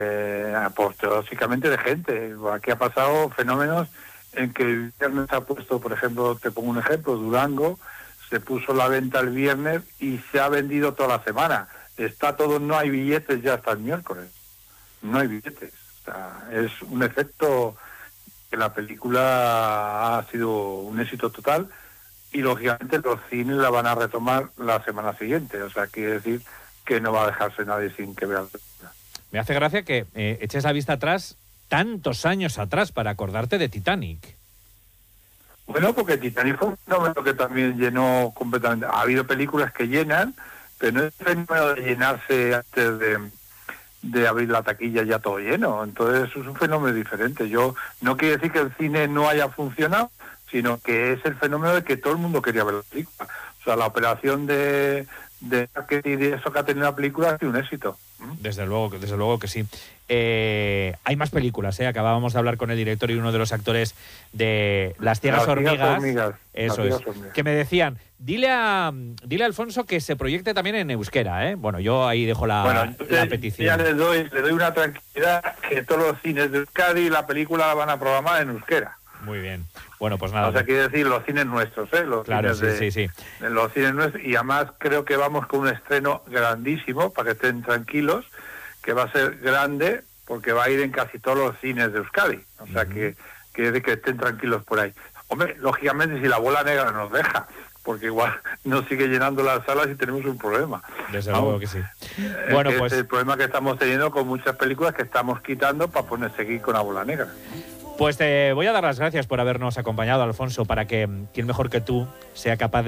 apoteósicamente de gente. Aquí ha pasado fenómenos en que el viernes se ha puesto, por ejemplo, te pongo un ejemplo, Durango, se puso la venta el viernes y se ha vendido toda la semana. Está todo, no hay billetes ya hasta el miércoles. No hay billetes. O sea, es un efecto que la película ha sido un éxito total y lógicamente los cines la van a retomar la semana siguiente. O sea, quiere decir que no va a dejarse nadie sin que vea la película. Me hace gracia que eches la vista atrás, tantos años atrás, para acordarte de Titanic. Bueno, porque Titanic fue un fenómeno que también llenó completamente. Ha habido películas que llenan, pero no es el fenómeno de llenarse antes de abrir la taquilla ya todo lleno. Entonces es un fenómeno diferente. Yo no quiero decir que el cine no haya funcionado, sino que es el fenómeno de que todo el mundo quería ver la película. O sea, la operación de marketing y eso que ha tenido la película ha sido un éxito. Desde luego que sí. Hay más películas, ¿eh? Acabábamos de hablar con el director y uno de los actores de Las Ciegas Hormigas. Eso es. Que me decían, dile a Alfonso que se proyecte también en euskera, ¿eh? Bueno, yo ahí dejo la petición. Ya le doy una tranquilidad, que todos los cines de Euskadi la película la van a programar en euskera. Muy bien. Bueno, pues nada. O sea, quiere decir los cines nuestros, ¿eh? Los claro, cines sí. Los cines nuestros. Y además creo que vamos con un estreno grandísimo, para que estén tranquilos, que va a ser grande, porque va a ir en casi todos los cines de Euskadi. O sea, que estén tranquilos por ahí. Hombre, lógicamente, si la bola negra nos deja, porque igual nos sigue llenando las salas y tenemos un problema. Desde luego que sí. Bueno, pues... Es el problema que estamos teniendo con muchas películas que estamos quitando para seguir con la bola negra. Pues te voy a dar las gracias por habernos acompañado, Alfonso, para que quien mejor que tú sea capaz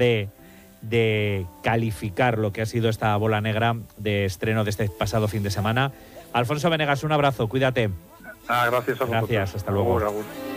de calificar lo que ha sido esta bola negra de estreno de este pasado fin de semana. Alfonso Venegas, un abrazo, cuídate. Gracias a vosotros. Gracias, hasta luego. Raúl.